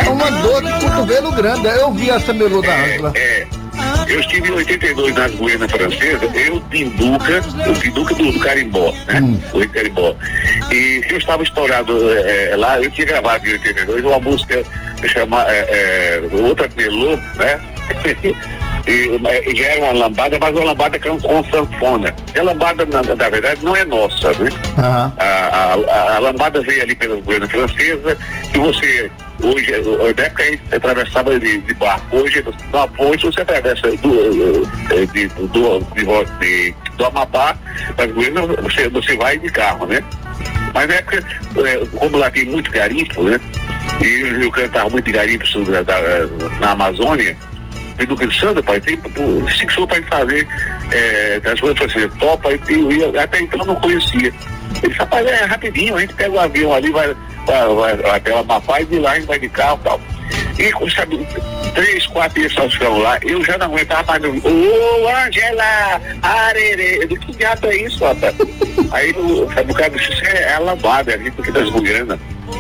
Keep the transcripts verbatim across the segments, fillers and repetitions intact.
É uma dor de cotovelo grande. Eu vi essa melô da Ângela. É, eu estive em oitenta e dois nas Guiana Francesa, eu, Tinduca, o Tinduca do, do Carimbó, né? Hum. Do Carimbó. E eu estava estourado é, lá, eu tinha gravado em oitenta e dois uma música chamada é, é, outra melô, né? E, já era uma lambada, mas uma lambada com, com sanfona. E a lambada, na, na verdade, não é nossa, né? Uhum. A, a, a, a lambada veio ali pela Guiana Francesa, e você, hoje, na época a gente atravessava de, de barco, hoje, na ponte, você atravessa do, de, do, do, de, do Amapá para Guiana, você, você vai de carro, né? Mas na época, como lá tem muito garimpo, né? E eu cantava muito de garimpo da, da, na Amazônia, do Cristiano, pai, tem fixou para fazer é, das coisas francesas, topa, e eu até então não conhecia. Ele disse, rapaz, é rapidinho, a gente pega o avião ali, vai, vai, vai, vai até o Amapá e de lá a gente vai de carro e tal. E, sabe, três, quatro dias só lá, eu já não aguentava mais. Ô, oh, Angela, arerê, do que gato é isso, rapaz? Aí, sabe, o cara disse, é a lambada, é a gente aqui das Guianas.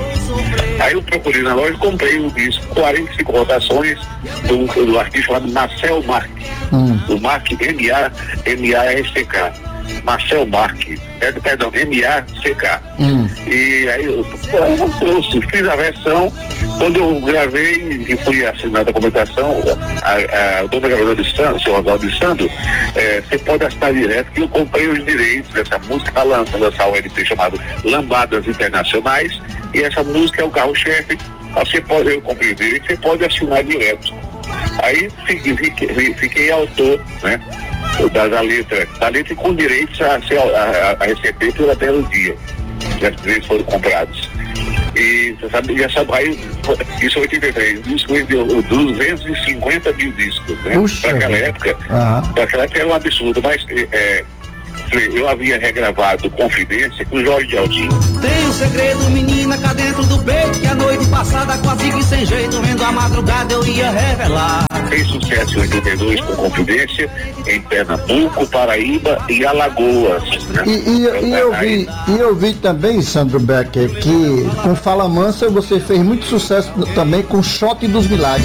Aí eu procurei na loja e comprei um disco, quarenta e cinco rotações, do, do artista chamado Marcel Marque. Hum. O Marque M A M A R C K. Marcel Marque. É, perdão, M A C K. Hum. E aí eu, eu trouxe, fiz a versão. Quando eu gravei e fui assinar a documentação, a, a, o dono da gravadora de Santo, o senhor Oswaldo de Santo, é, você pode assinar direto que eu comprei os direitos dessa música para lançar, lançar um L P chamado Lambadas Internacionais. E essa música é o carro-chefe, você pode, eu comprei direito, você pode assinar direto. Aí fiquei, fiquei autor, né, da, da letra, da letra com direitos a, a, a receber pela belo dia. Já os direitos foram comprados. E você sabe, já sabe, aí, isso é oitenta e três, disco vendeu duzentos e cinquenta mil discos, né? Para aquela época, uhum. Para aquela época era um absurdo, mas é, eu havia regravado Confidência com o Jorge Aldinho. Tem um segredo, menina, cá dentro do peito, que a noite passada quase que sem jeito, vendo a madrugada eu ia revelar. Fez sucesso em oitenta e dois com Confidência em Pernambuco, Paraíba e Alagoas. Né? E, e, e, eu vi, e eu vi também, Sandro Becker, que com Fala Mansa você fez muito sucesso também com Shot dos Milagres.